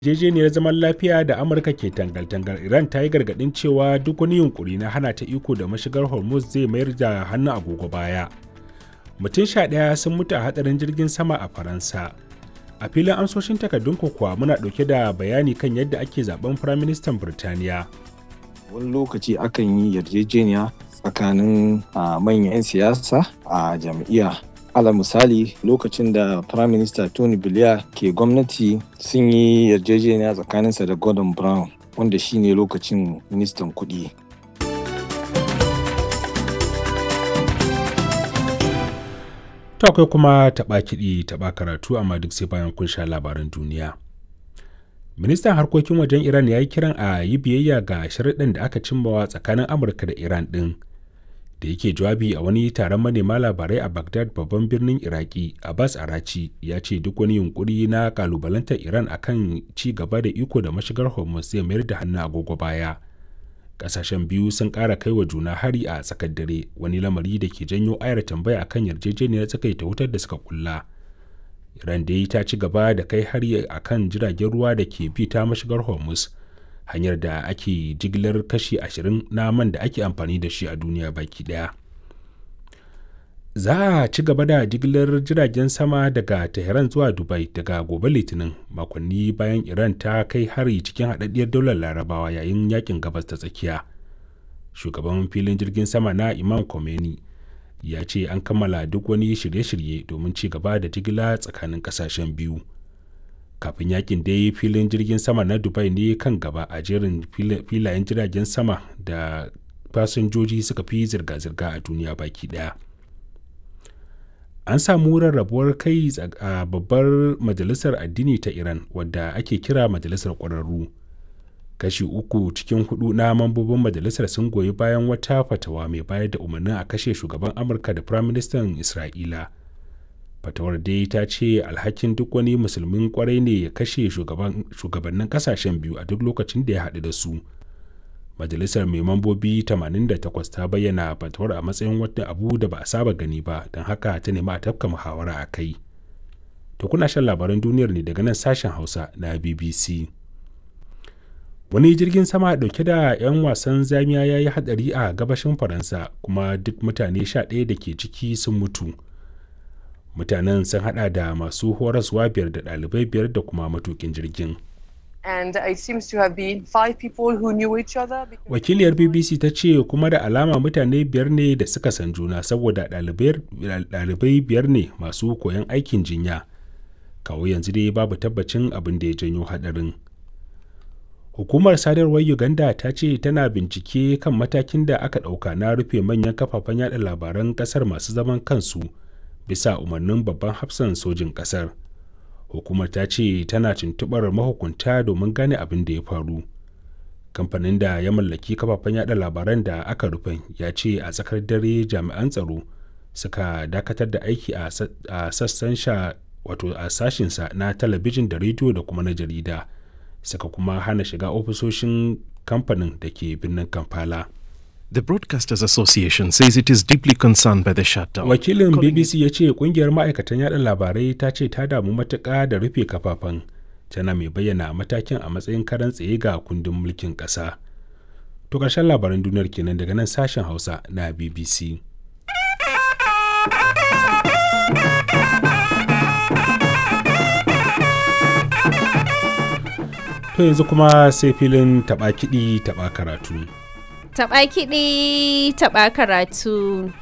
Yarjejeniyar zaman lafiya da Amurka ke tangal-tangal, Iran ta yi gargaɗin cewa duk wani yunkuri na hana ta iko da mashigar Hormuz zai mayar da hannun agogo baya. Mutum 11 sun mutu a hatsarin jirgin sama a Faransa. A filin amsoshin takardun kuwa muna ɗauke da bayani kan yadda ake zaben Firaministan Birtaniya. Wani lokaci akan yi yarjejeniya tsakanin manyan 'yan siyasa a jam'iyya. Alal misali, lokacin da Prime Minister Tony Blair ke gwamnati sun yi yarjejeniya tsakaninsa da Gordon Brown, wanda shine lokacin ministan kuɗi. To akwai kuma taɓa kiɗi taɓa karatu, amma duk sai bayan kun sha labaran duniya. Ministan harkokin wajen Iran ya yi kiran a yi biyayya ga sharuɗan da aka cimmawa tsakanin Amurka da Iran ɗin. Da yake jawabi a wani taron manema labarai a Baghdad, babban birnin Iraki, Abbas Arachi ya ce duk wani yunkuri na kalubalantar Iran akan ci gaba da iko da mashigar Hormuz zai mayar da hannu agogo baya. Ƙasashen biyu sun ƙara kai wa juna hari a tsakar dare, wani lamari da ke janyo ayar tambaya akan yarjejeniyar tsagaita wutar da suka kulla. Iran dai ta ci gaba da kai hari akan jiragen ruwa da ke bi ta mashigar Hormuz, hanyar da ake jigilar kashi 20 na man da ake amfani da shi a duniya baki daya. Za a ci gaba da jigilar jiragen sama daga Tehran zuwa Dubai daga gobe Litinin, makonni bayan Iran ta kai hari cikin haɗaɗɗiyar daular Larabawa yayin yakin gabas ta tsakiya. Shugaban filin jirgin sama na Imam Khomeini ya ce an kammala duk wani shirye-shirye domin ci gaba da jigila tsakanin ƙasashen biyu. Kafin yakin dai filin jirgin sama na Dubai ne kan gaba a jerin filayen jiragen sama da fasinjoji suka fi zirga-zirga a duniya baki daya. An samu rarrabuwar kai a babbar majalisar addini ta Iran, wadda ake kira majalisar ƙwararru. Kashi 3 cikin 4 na mambobin majalisar sun goyi bayan wata fatawa mai bayar da umarnin a kashe shugaban Amurka da Firaministan Isra'ila. Fatawar dai ta ce alhakin duk wani musulmin kwarai ne ya kashe shugabannin kasashen biyu a duk lokacin da ya haɗu da su. Majalisar mai mambobi 88 ta bayyana fatawar a matsayin wata abu da ba a saba gani ba, don haka ta nemi a tafka muhawara a kai. To kuna shan labaran duniyar ne daga nan sashen Hausa na BBC. Wani jirgin sama dauke da 'yan wasan zamiya ya yi hadari a gabashin Faransa, kuma duk mutane 11 da ke ciki sun mutu. Mutanen sun hada da masu horaswa 5 da ɗalibai 5 da kuma matukin jirgin. And it seems to have been 5 people who knew each other. Wakiliyar BBC ta ce kuma da alama mutane 5 ne da suka san juna, saboda ɗalibai 5 ne masu koyon aikin jinya. Kawo yanzu dai babu tabbacin abin da ya janyo hadarin. Hukumar sadarwar Uganda ta ce tana bincike kan matakin da aka ɗauka na rufe manyan kafafen yada labaran ƙasar masu zaman kansu, bisa umarnin babban hafsan sojin ƙasar. Hukumar ta ce tana tuntuɓar mahukunta domin gane abin da ya faru. Kamfanin da ya mallaki kafafen yada labaran da aka rufe ya ce a tsakar dare jami'an tsaro suka dakatar da aiki a sashinsa na talabijin da rediyo da kuma na jarida, suka kuma hana shiga ofisoshin kamfanin da ke birnin Kampala. The Broadcasters Association says it is deeply concerned by the shutdown. Wakilin BBC ya ce kungiyar ma'aikatan yada labarai ta ce ta damu matuƙa da rufe kafafen, tana mai bayyana matakin a matsayin karan tsaye ga kundin mulkin ƙasa. To ƙarshen labaran duniyar kenan daga nan sashen Hausa na BBC. To yanzu kuma sai filin taɓa kiɗi taɓa karatu. Taɓa kiɗi taɓa karatu.